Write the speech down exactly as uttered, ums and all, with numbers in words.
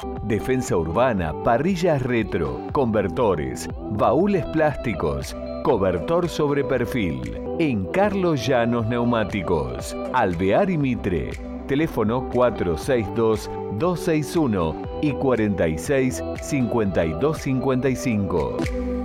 Defensa urbana, parrillas retro, convertores, baúles plásticos, cobertor sobre perfil. En Carlos Llanos Neumáticos, Alvear y Mitre. Teléfono cuatro seis dos, dos seis uno y cuarenta y seis, cincuenta y dos cincuenta y cinco.